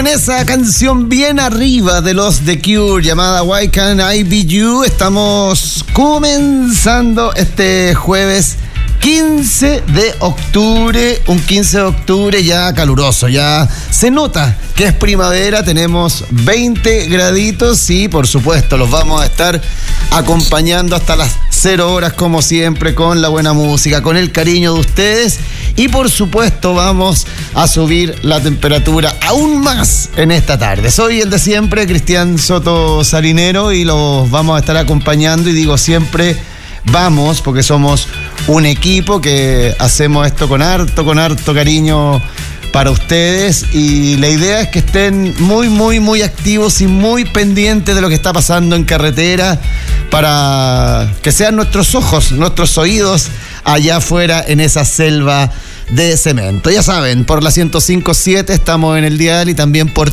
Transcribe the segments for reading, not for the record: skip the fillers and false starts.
Esa canción bien arriba de los The Cure llamada Why Can't I Be You. Estamos comenzando este jueves 15 de octubre, un 15 de octubre ya caluroso, ya se nota que es primavera, tenemos 20 graditos y por supuesto los vamos a estar acompañando hasta las 0 horas como siempre con la buena música, con el cariño de ustedes y por supuesto vamos a subir la temperatura aún más en esta tarde. Soy el de siempre, Cristian Soto Salinero, y los vamos a estar acompañando, y digo siempre vamos porque somos un equipo que hacemos esto con harto cariño para ustedes, y la idea es que estén muy activos y muy pendientes de lo que está pasando en carretera, para que sean nuestros ojos, nuestros oídos allá afuera en esa selva de cemento. Ya saben, por la 105.7 estamos en el dial y también por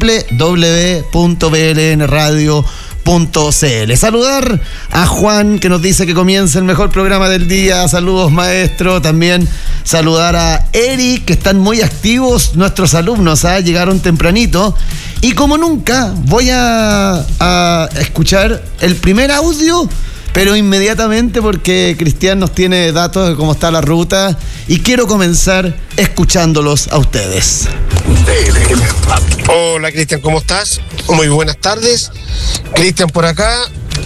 www.blnradio.cl. Saludar a Juan, que nos dice que comienza el mejor programa del día. Saludos, maestro. También saludar a Eric, que están muy activos nuestros alumnos, llegaron tempranito. Y como nunca, voy a escuchar el primer audio, pero inmediatamente, porque Cristian nos tiene datos de cómo está la ruta y quiero comenzar escuchándolos a ustedes. Hola Cristian, ¿cómo estás? Muy buenas tardes. Cristian por acá,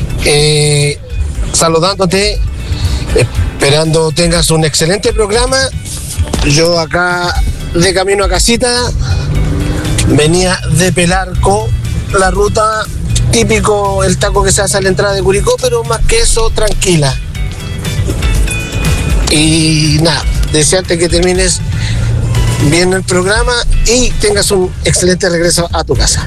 saludándote, esperando tengas un excelente programa. Yo acá de camino a casita, venía de Pelarco, la ruta típico, el taco que se hace a la entrada de Curicó, pero más que eso, tranquila. Y nada, desearte que termines bien el programa y tengas un excelente regreso a tu casa.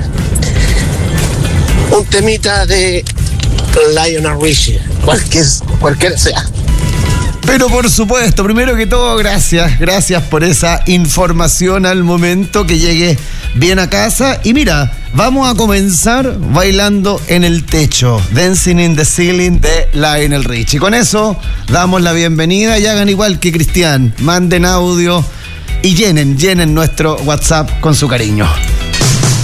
Un temita de Lionel Richie, cualquiera sea. Pero por supuesto, primero que todo, gracias por esa información al momento, que llegue bien a casa. Y mira, vamos a comenzar bailando en el techo, Dancing in the Ceiling de Lionel Richie. Con eso damos la bienvenida y hagan igual que Cristian, manden audio y llenen nuestro WhatsApp con su cariño.